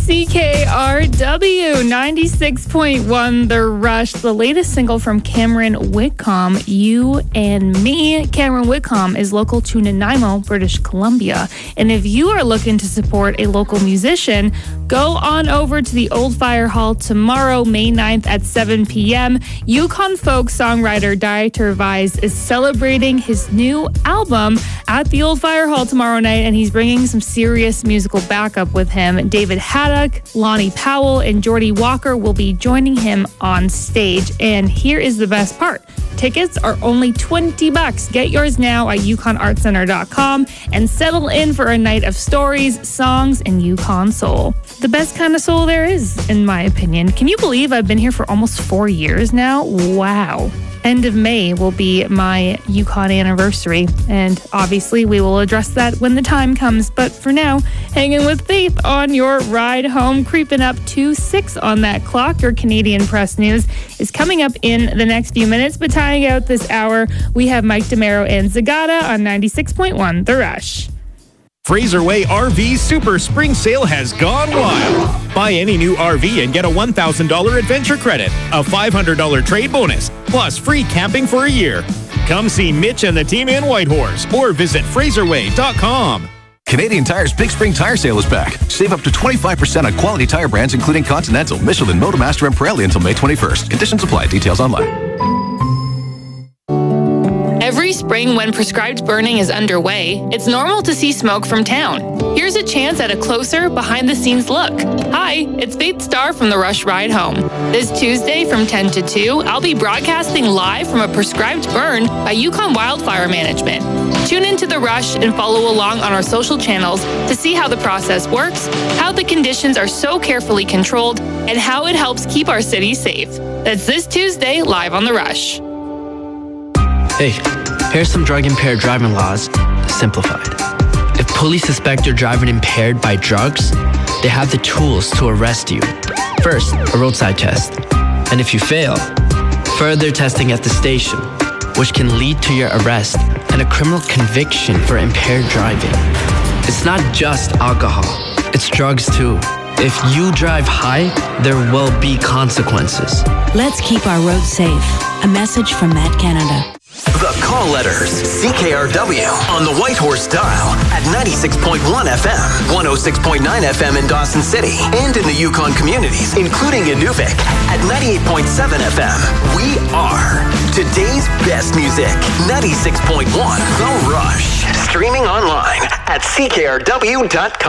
CKRW 96.1 The Rush, the latest single from Cameron Whitcomb, You and Me. Cameron Whitcomb is local to Nanaimo, British Columbia. And if you are looking to support a local musician, go on over to the Old Fire Hall tomorrow, May 9th at 7 p.m. Yukon folk songwriter Dieter Weiss is celebrating his new album at the Old Fire Hall tomorrow night, and he's bringing some serious musical backup with him. David Haddock, Lonnie Powell, and Jordy Walker will be joining him on stage. And here is the best part. Tickets are only $20. Get yours now at yukonartcenter.com and settle in for a night of stories, songs, and Yukon soul. The best kind of soul there is, in my opinion. Can you believe I've been here for almost 4 years now? Wow. End of May will be my Yukon anniversary, and obviously we will address that when the time comes. But for now, hanging with Faith on your ride home, creeping up to 6 on that clock. Your Canadian Press News is coming up in the next few minutes, but tying out this hour, we have Mike DeMero and Zagata on 96.1 The Rush. Fraser Way RV Super Spring Sale has gone wild. Buy any new RV and get a $1,000 adventure credit, a $500 trade bonus, plus free camping for a year. Come see Mitch and the team in Whitehorse or visit FraserWay.com. Canadian Tire's Big Spring Tire Sale is back. Save up to 25% on quality tire brands including Continental, Michelin, Motomaster, and Pirelli until May 21st. Conditions apply. Details online. Every spring when prescribed burning is underway, it's normal to see smoke from town. Here's a chance at a closer, behind-the-scenes look. Hi, it's Faith Starr from The Rush Ride Home. This Tuesday from 10 to 2, I'll be broadcasting live from a prescribed burn by Yukon Wildfire Management. Tune into The Rush and follow along on our social channels to see how the process works, how the conditions are so carefully controlled, and how it helps keep our city safe. That's this Tuesday, live on The Rush. Hey, here's some drug-impaired driving laws, simplified. If police suspect you're driving impaired by drugs, they have the tools to arrest you. First, a roadside test. And if you fail, further testing at the station, which can lead to your arrest and a criminal conviction for impaired driving. It's not just alcohol, it's drugs too. If you drive high, there will be consequences. Let's keep our roads safe. A message from Met Canada. The Call Letters, CKRW, on the Whitehorse dial at 96.1 FM, 106.9 FM in Dawson City, and in the Yukon communities, including Inuvik, at 98.7 FM. We are today's best music, 96.1 The Rush. Streaming online at CKRW.com.